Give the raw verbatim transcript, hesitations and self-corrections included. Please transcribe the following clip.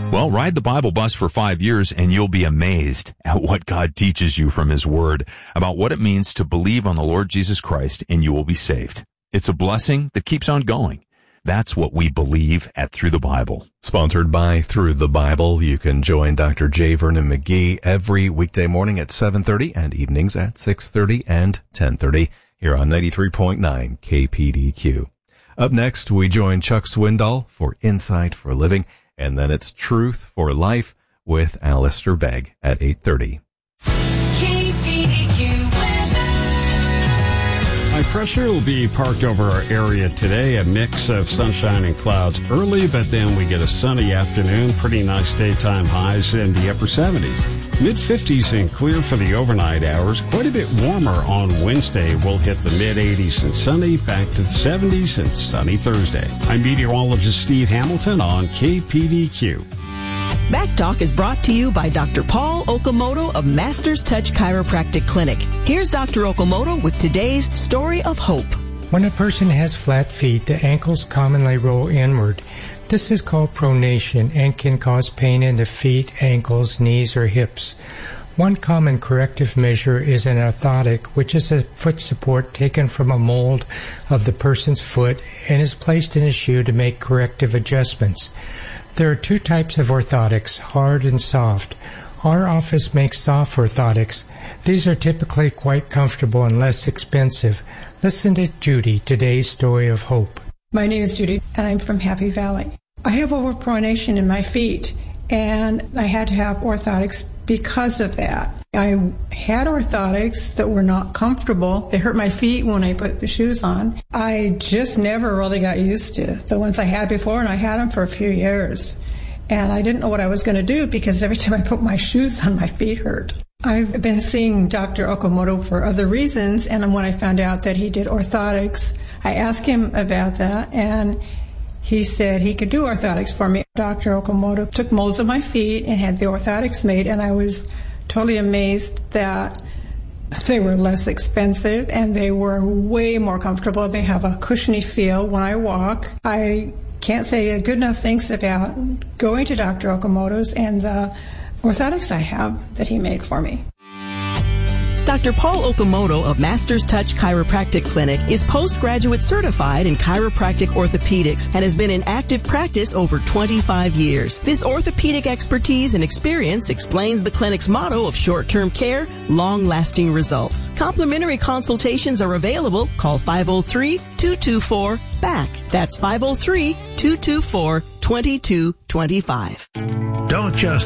Well, ride the Bible bus for five years and you'll be amazed at what God teaches you from His Word about what it means to believe on the Lord Jesus Christ and you will be saved. It's a blessing that keeps on going. That's what we believe at Through the Bible. Sponsored by Through the Bible. You can join Doctor J. Vernon McGee every weekday morning at seven thirty and evenings at six thirty and ten thirty here on ninety-three point nine K P D Q. Up next, we join Chuck Swindoll for Insight for Living, and then it's Truth for Life with Alistair Begg at eight thirty. High pressure will be parked over our area today, a mix of sunshine and clouds early, but then we get a sunny afternoon, pretty nice daytime highs in the upper seventies. mid-fifties and clear for the overnight hours. Quite a bit warmer on Wednesday. We'll hit the mid-eighties and sunny, back to the seventies and sunny Thursday. I'm meteorologist Steve Hamilton on K P D Q. Back Talk is brought to you by Doctor Paul Okamoto of Masters Touch Chiropractic Clinic. Here's Doctor Okamoto with today's Story of Hope. When a person has flat feet, the ankles commonly roll inward. This is called pronation and can cause pain in the feet, ankles, knees, or hips. One common corrective measure is an orthotic, which is a foot support taken from a mold of the person's foot and is placed in a shoe to make corrective adjustments. There are two types of orthotics, hard and soft. Our office makes soft orthotics. These are typically quite comfortable and less expensive. Listen to Judy, today's Story of Hope. My name is Judy, and I'm from Happy Valley. I have overpronation in my feet, and I had to have orthotics because of that. I had orthotics that were not comfortable. They hurt my feet when I put the shoes on. I just never really got used to the ones I had before, and I had them for a few years. And I didn't know what I was going to do because every time I put my shoes on, my feet hurt. I've been seeing Doctor Okamoto for other reasons, and when I found out that he did orthotics, I asked him about that, and he said he could do orthotics for me. Doctor Okamoto took molds of my feet and had the orthotics made, and I was totally amazed that they were less expensive and they were way more comfortable. They have a cushiony feel when I walk. I can't say good enough things about going to Doctor Okamoto's and the orthotics I have that he made for me. Doctor Paul Okamoto of Masters Touch Chiropractic Clinic is postgraduate certified in chiropractic orthopedics and has been in active practice over twenty-five years. This orthopedic expertise and experience explains the clinic's motto of short-term care, long-lasting results. Complimentary consultations are available. Call five oh three, two two four, B A C K. That's five oh three, two two four, two two two five. Don't just